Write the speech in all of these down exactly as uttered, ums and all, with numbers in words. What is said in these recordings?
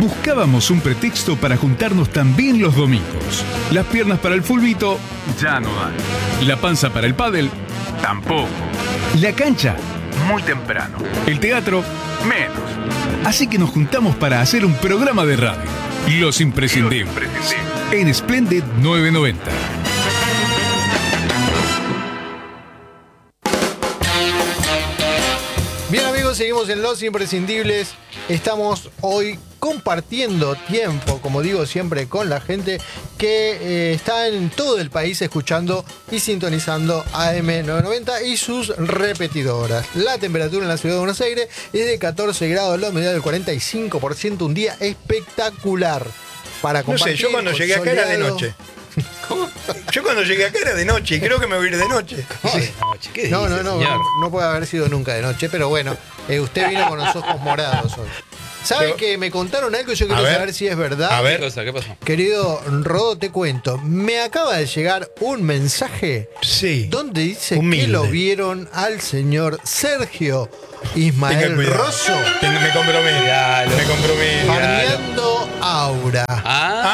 Buscábamos un pretexto para juntarnos también los domingos. Las piernas para el fulbito ya no dan. La panza para el pádel tampoco. La cancha muy temprano. El teatro menos. Así que nos juntamos para hacer un programa de radio. Los Imprescindibles. Los Imprescindibles. En Splendid novecientos noventa. Bien, amigos, seguimos en Los Imprescindibles. Estamos hoy compartiendo tiempo, como digo siempre, con la gente que eh, está en todo el país escuchando y sintonizando A M novecientos noventa y sus repetidoras. La temperatura en la ciudad de Buenos Aires es de catorce grados, la humedad del cuarenta y cinco por ciento, un día espectacular para compartir. No sé, yo cuando llegué acá era de noche. ¿Cómo? Yo cuando llegué acá era de noche y creo que me voy a ir de noche. Sí. De noche. ¿Qué no, dice, no, no, no, no puede haber sido nunca de noche, pero bueno, eh, usted vino con los ojos morados hoy. ¿Sabe Yo, que me contaron algo y yo quiero ver, saber si es verdad? A ver. ¿Qué cosa? ¿Qué pasó? Querido Rodo, te cuento. Me acaba de llegar un mensaje sí, donde dice humilde. que lo vieron al señor Sergio Ismael Rosso. Tengo, me comprometo. Me comprometo. Farmeando Aura. Ah,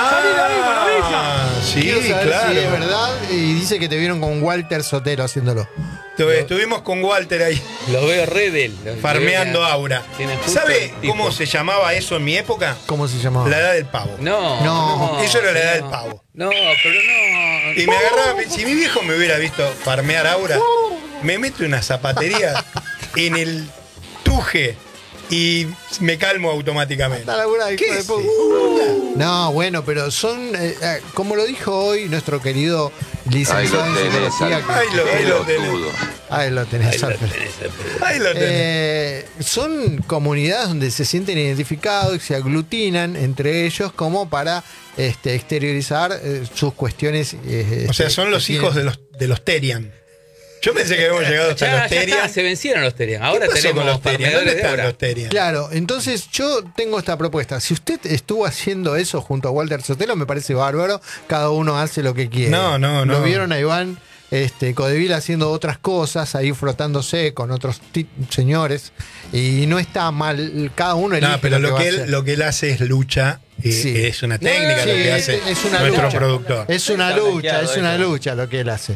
ah sí, quiero saber claro. si es verdad. Y dice que te vieron con Walter Sotelo haciéndolo. Estuvimos con Walter ahí. Lo veo re del. Farmeando Aura. ¿Sabe cómo se llamaba eso en mi época? ¿Cómo se llamaba? La edad del pavo. No, no. Eso era la edad no, del pavo. No, pero no. Y me agarraba. Si mi viejo me hubiera visto farmear Aura, me mete una zapatería en el tuje y me calmo automáticamente. ¿Qué es no, bueno, pero son, eh, eh, como lo dijo hoy nuestro querido licenciado en psicología. Ahí lo, ahí lo tenés. Ahí lo tenés. Ahí lo tenés. Ahí lo tenés. Eh, son comunidades donde se sienten identificados y se aglutinan entre ellos como para este, exteriorizar eh, sus cuestiones. Eh, o sea, son los hijos de los, de los Terian. Yo pensé que habíamos llegado hasta ya, los Terian. Ya está, se vencieron los Terian. Ahora tenemos los Terian. ¿Dónde están los Terian? Claro, entonces yo tengo esta propuesta. Si usted estuvo haciendo eso junto a Walter Sotelo, me parece bárbaro. Cada uno hace lo que quiere. No, no, no. Lo vieron a Iván este, Codevil haciendo otras cosas, ahí frotándose con otros señores. Y no está mal. Cada uno elige. No, pero lo, lo que, que, él, lo que él hace es lucha. Eh, sí. Es una técnica no, lo sí, que es, hace es una nuestro lucha. productor. Es una lucha, es una lucha lo que él hace.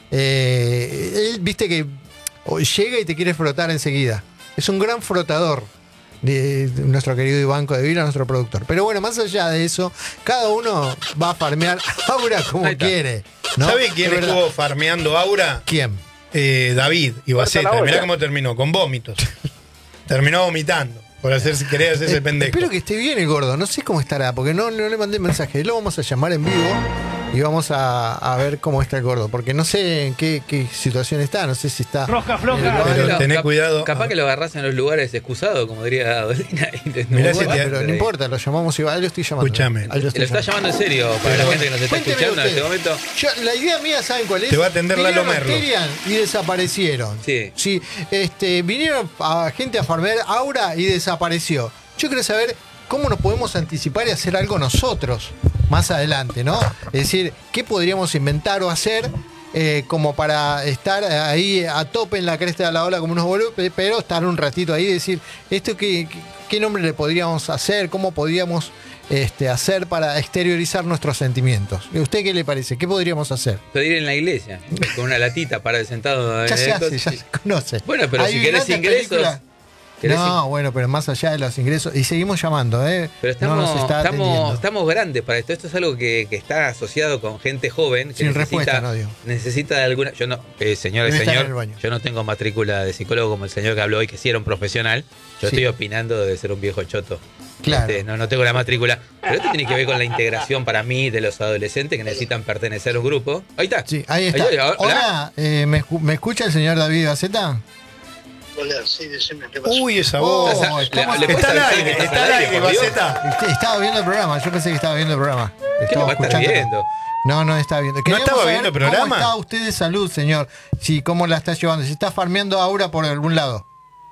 Eh, él, viste que llega y te quiere frotar enseguida. Es un gran frotador de, de nuestro querido Iván Codevil, nuestro productor. Pero bueno, más allá de eso, cada uno va a farmear Aura como quiere, ¿no? ¿Sabe quién estuvo farmeando Aura? ¿Quién? Eh, David Ibaceta. Mirá cómo terminó, con vómitos. Terminó vomitando. Por hacer, si querés hacerse eh, pendejo. Espero que esté bien el gordo. No sé cómo estará, porque no, no le mandé mensaje. Lo vamos a llamar en vivo y vamos a, a ver cómo está el gordo. Porque no sé en qué, qué situación está. No sé si está. Roja, floja. Pero no, tené cap cuidado. Capaz que lo agarrás en los lugares excusados, como diría Dolina. Mirá si bueno, te, pero no importa, lo llamamos igual. Ahí lo estoy llamando. Escúchame. Ahí lo, estoy lo está llamando en serio para pero la gente que nos está cuénteme escuchando usted. en este momento. Yo, la idea mía, ¿saben cuál es? Te va a atender Lalo Vinieron Merlo. Terian y desaparecieron. Sí. Sí, este, vinieron a gente a farmear Aura y desapareció. Yo quiero saber cómo nos podemos anticipar y hacer algo nosotros más adelante, ¿no? Es decir, ¿qué podríamos inventar o hacer eh, como para estar ahí a tope en la cresta de la ola como unos boludos, pero estar un ratito ahí y decir, ¿esto qué, qué, qué nombre le podríamos hacer? ¿Cómo podríamos este, hacer para exteriorizar nuestros sentimientos? ¿A usted qué le parece? ¿Qué podríamos hacer? Pedir en la iglesia, con una latita para sentado en Ya el se hace, coche. ya se conoce. Bueno, pero Hay si querés tantas ingresos... películas. ¿Querés No, bueno, pero más allá de los ingresos. Y seguimos llamando, ¿eh? Pero estamos, no nos está estamos, atendiendo. estamos grandes para esto. Esto es algo que, que está asociado con gente joven. Que Sin necesita, respuesta, no digo. necesita de alguna. Yo no, eh, señor, Debe estar en señor, el baño. yo no tengo matrícula de psicólogo como el señor que habló hoy, que sí era un profesional. Yo Sí. estoy opinando de ser un viejo choto. Claro. Este, no, no tengo la matrícula. Pero esto tiene que ver con la integración para mí de los adolescentes que necesitan pertenecer a un grupo. Ahí está. Sí, ahí está. Ahí, ahí, Hola, eh, ¿me, escu- ¿me escucha el señor David Baceta? Hola, sí, decime qué pasó. Uy, esa Oh, voz. Le- estamos- le- le Está al puedes aire, avisar que está al aire, por Dios. Baceta. Este, estaba viendo el programa, yo pensé que estaba viendo el programa. ¿Qué lo Estaba va a estar escuchando. viendo? No, no estaba viendo. Queríamos estaba saber viendo el programa? ¿Cómo está usted de salud, señor? Sí, ¿cómo la está llevando? ¿Se está farmeando Aura por algún lado?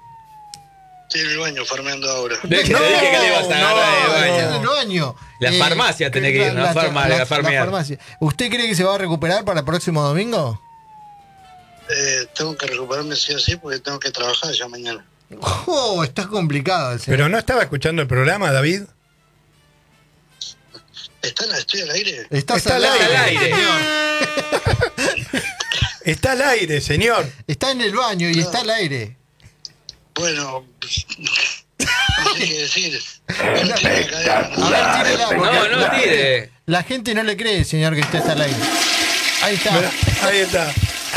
Estoy en el baño farmeando ahora. Ve que te dije que le ibas a agarrar no, del Está en baño. el baño. La farmacia tenés que ir, no farma- la farmear. farmacia. ¿Usted cree que se va a recuperar para el próximo domingo? Eh, tengo que recuperarme sí o sí porque tengo que trabajar ya mañana. Oh, está complicado el señor. Pero no estaba escuchando el programa, David. ¿Está en la, estoy al aire? Estás Está al al aire, aire. señor. Está al aire, señor. Está en el baño y No. está al aire. Bueno, no sé qué decir. No tiene la cadena, no. A ver, tírela, porque No, no la, tire. la gente no le cree, señor, que usted está al aire. Ahí está. Mirá, ahí está.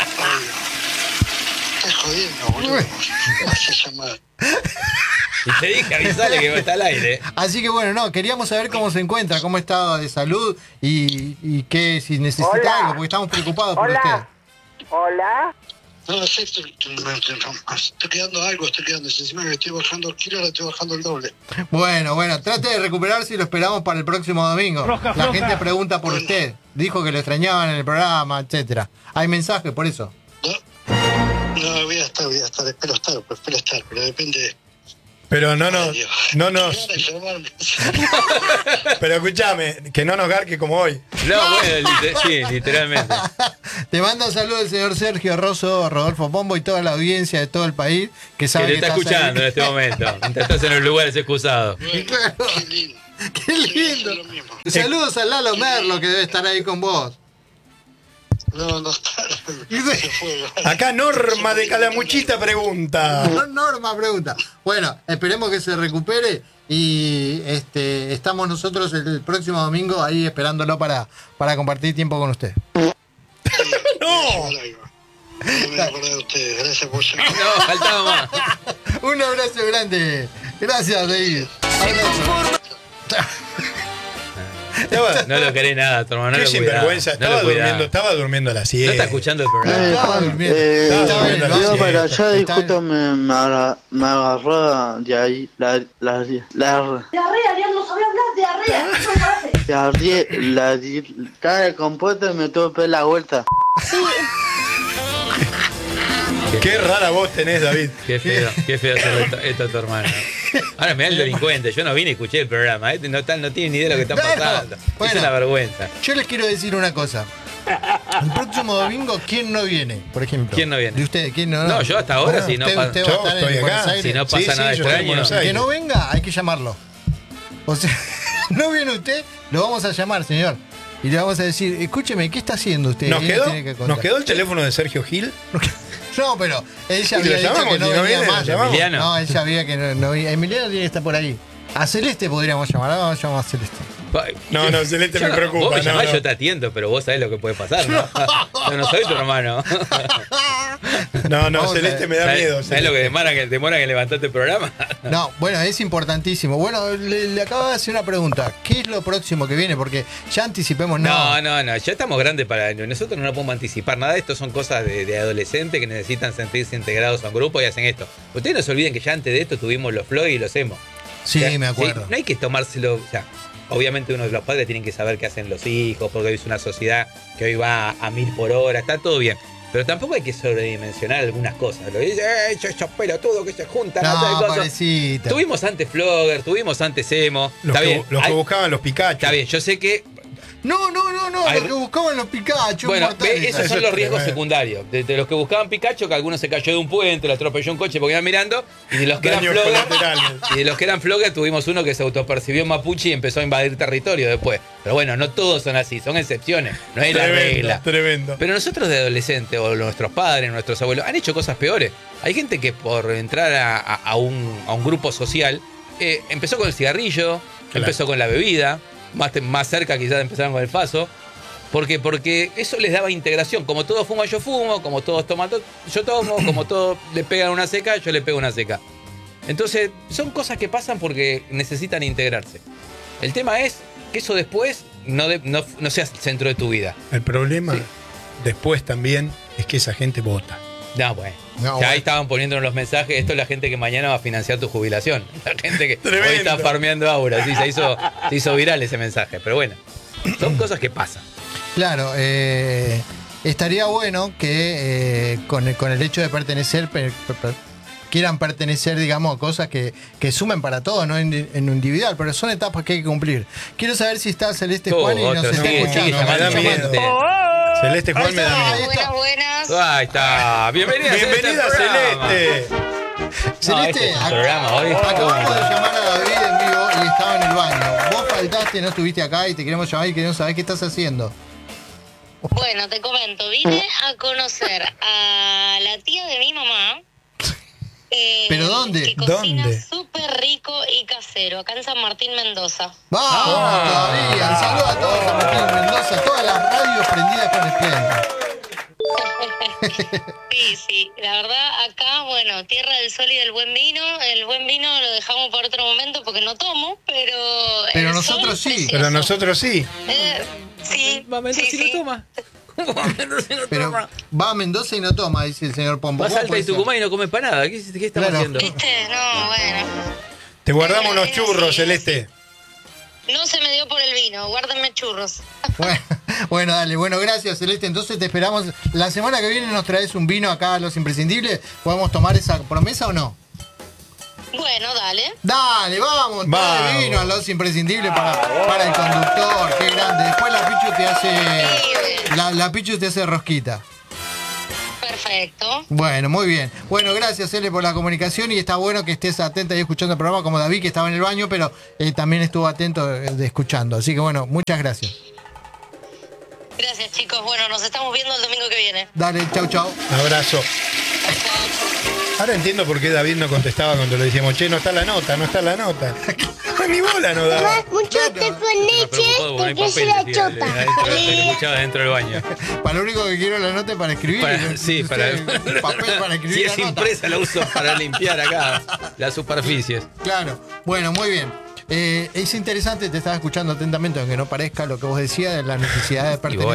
Estás jodiendo, boludo. ¿Cómo vas a llamar? Y te dije, avisale que está al aire. Así que bueno, no, queríamos saber cómo se encuentra, cómo está de salud y, y que si necesita Hola. algo, porque estamos preocupados por usted. Hola. Hola. No, no sé, estoy, estoy quedando algo, estoy quedando. Encima que estoy bajando kilos, ahora estoy bajando el doble. Bueno, bueno, trate de recuperarse y lo esperamos para el próximo domingo. La gente pregunta por Bueno. usted. Dijo que lo extrañaban en el programa, etcétera. Hay mensajes por eso. ¿No? No, voy a estar, voy a estar, espero estar, pues espero estar, pero depende. Pero no Ay, nos, Dios. no nos, Qué gana de enfermarme. pero escúchame, que no nos garque como hoy. No, bueno, liter- sí, literalmente. Te manda saludos el señor Sergio Rosso, Rodolfo Pombo y toda la audiencia de todo el país que Que sabe te que, está estás escuchando en ahí. este momento. Mientras estás en los lugares excusados. Bueno, Claro. qué lindo. Qué Yo voy a lindo. hacer lo mismo. Saludos a Lalo Merlo que debe estar ahí con vos. No, no está. Se fue. Acá Norma de Calamuchita pregunta. No, Norma pregunta. Bueno, esperemos que se recupere y este estamos nosotros el próximo domingo ahí esperándolo para, para compartir tiempo con usted. ¡No! No me acordé de ustedes. Gracias por llamar. No, faltaba más. Un abrazo grande. Gracias, David. Abrazo. Estaba, No lo querés nada, tu hermano. No qué lo cuidás, sinvergüenza. no Estaba lo cuidás. durmiendo, estaba durmiendo a las No siete. está escuchando el programa. Estaba Juan, durmiendo. eh, Estaba en el yo baño. Yo para allá y Está- justo me, me, agarra- me agarró de ahí la la la Diarrea, ya no sabía hablar, diarrea. ¿Qué me hace? la la la cara de compuesto y me tuve que dar la vuelta. Qué rara voz tenés, David. Qué feo, qué feo hacer esto, esto a tu hermano. Ahora me da el delincuente. Yo no vine y escuché el programa. Este no, está- no tiene ni idea de lo que está Claro. pasando. Bueno. Es una vergüenza. Yo les quiero decir una cosa. El próximo domingo, ¿quién no viene? Por ejemplo. ¿Quién no viene? ¿De ustedes? ¿Quién no? No, yo hasta ahora, si no usted, pa- usted va yo a estar en estoy Buenos acá. Aires. Si no pasa Sí, sí, nada yo estoy en extraño. Buenos Que Aires. no venga, hay que llamarlo. O sea, no viene usted, lo vamos a llamar, señor. Y le vamos a decir, escúcheme, ¿qué está haciendo usted? ¿Nos Él quedó, tiene que contar. ¿Nos quedó el teléfono de Sergio Gil? No, pero él ya Y lo había dicho llamamos, que no si no venía viene, más. lo llamamos. Emiliano. No, él ya había que no, no venía. Emiliano tiene que estar por ahí. A Celeste podríamos llamar, ahora vamos a llamar a Celeste. No, no, Celeste Yo me no- preocupa, Vos me no, llamás, no. yo te atiendo, pero vos sabés lo que puede pasar, ¿no? Yo no soy tu hermano. No, no, Vamos a Celeste ver. me da ¿Sabés, miedo. ¿sabés lo que Celeste. demora que, demora que levantaste el programa? No, bueno, es importantísimo. Bueno, le, le acabo de hacer una pregunta. ¿Qué es lo próximo que viene? Porque ya anticipemos, no. No, no, no, ya estamos grandes para... Nosotros no podemos anticipar nada. Esto son cosas de, de adolescentes que necesitan sentirse integrados a un grupo y hacen esto. Ustedes no se olviden que ya antes de esto tuvimos los Floyd y los emo. Sí, O sea, me acuerdo. sí, no hay que tomárselo... O sea, obviamente uno de los padres tienen que saber qué hacen los hijos, porque hoy es una sociedad que hoy va a mil por hora, está todo bien. Pero tampoco hay que sobredimensionar algunas cosas. Lo dice, eh, esos pelotudos que se juntan a hacer No, cosas. parecita. Tuvimos antes Flogger, tuvimos antes emo. Los, Está que, bien, los que hay- buscaban los Pikachu. está bien, yo sé que No, no, no, no. Hay- Lo que buscaban los Pikachu. bueno, mortales. ve, esos Eso son es los riesgos tremendo. secundarios. De, de los que buscaban Pikachu, que alguno se cayó de un puente, lo atropelló un coche porque iban mirando, y de los que eran Daños Flogger, colaterales. y de los que eran Flogger tuvimos uno que se autopercibió mapuche y empezó a invadir territorio después. Pero bueno, no todos son así, son excepciones, no es la Tremendo, regla. tremendo. Pero nosotros de adolescentes, o nuestros padres, nuestros abuelos, han hecho cosas peores. Hay gente que por entrar a, a- a un, a un grupo social, eh, empezó con el cigarrillo, Claro. empezó con la bebida, más, te- más cerca quizás empezaron con el faso. ¿Por qué? Porque eso les daba integración. Como todos fuman, yo fumo. Como todos toman, to- yo tomo. Como todos le pegan una seca, yo le pego una seca. Entonces, son cosas que pasan porque necesitan integrarse. El tema es que eso después no, de- no, no sea el centro de tu vida. El problema Sí. después también es que esa gente vota. No, bueno. No, Ya bueno. ahí estaban poniéndonos los mensajes. Esto es la gente que mañana va a financiar tu jubilación. La gente que Tremendo. hoy está farmeando aura. Sí, se hizo, se hizo viral ese mensaje. Pero bueno, son cosas que pasan. Claro, eh, estaría bueno que eh, con, el, con el hecho de pertenecer, per- per- per- quieran pertenecer, digamos, a cosas que, que sumen para todo, no en, en lo individual, pero son etapas que hay que cumplir. Quiero saber si está Celeste Oh, Juan y nos otro, está sigue, escuchando. sigue me da llamando miedo. gente. Celeste Juan me da está, miedo. ahí está. buenas. Ahí está. Bienvenida, Bienvenida, Celeste. Celeste. No, Celeste, este es un ac- programa hoy. acabamos de llamar a David en vivo y estaba en el baño. Vos faltás pasaste, no estuviste acá y te queremos llamar y queremos saber qué estás haciendo. Bueno, te comento, vine a conocer a la tía de mi mamá. Eh, ¿Pero dónde? Que cocina ¿Dónde? súper rico y casero, acá en San Martín, Mendoza. ¡Vamos Ah. todavía! Un saludo a todos San Martín, Mendoza, todas las radios prendidas con Splendid. Sí, sí, la verdad, acá, bueno, tierra del sol y del buen vino. El buen vino lo dejamos para otro momento porque no tomo, pero. Pero el nosotros sol, sí. precioso. Pero nosotros sí. Eh, sí, Va a Mendoza sí, y no sí. toma. Va a Mendoza y no Pero toma. va a Mendoza y no toma, dice el señor Pombo. Va a ¿Cómo Salta puede y ser? Tucumán y no come empanada. ¿Qué, qué estamos Claro. haciendo? ¿Viste? No, bueno. Te guardamos unos Eh, churros, sí, Celeste. No se me dio por el vino, guárdenme churros. Bueno, bueno, dale, bueno, gracias Celeste. Entonces te esperamos. La semana que viene nos traes un vino acá a Los Imprescindibles. ¿Podemos tomar esa promesa o no? Bueno, dale. Dale, vamos, Vamos. trae vino a Los Imprescindibles para, para el conductor. Qué grande. Después la Pichu te hace. La, la Pichu te hace rosquita. Perfecto. Bueno, muy bien. Bueno, gracias, Ele, por la comunicación y está bueno que estés atenta y escuchando el programa como David, que estaba en el baño, pero eh, también estuvo atento eh, de escuchando. Así que bueno, muchas gracias. Gracias, chicos. Bueno, nos estamos viendo el domingo que viene. Dale, chau, chau. Abrazo. Ahora entiendo por qué David no contestaba cuando le decíamos, che, no está la nota, no está la nota. Ni bola no daba. Mucho té con leche, te crece la chota. Te escuchaba dentro del baño. Para lo único que quiero la nota es para escribir. Para- sí, para- Un papel para escribir Si la es nota. impresa, la uso para limpiar acá las superficies. Claro. Bueno, muy bien. Eh, es interesante, te estaba escuchando atentamente, aunque no parezca lo que vos decías de la necesidad de pertenecer.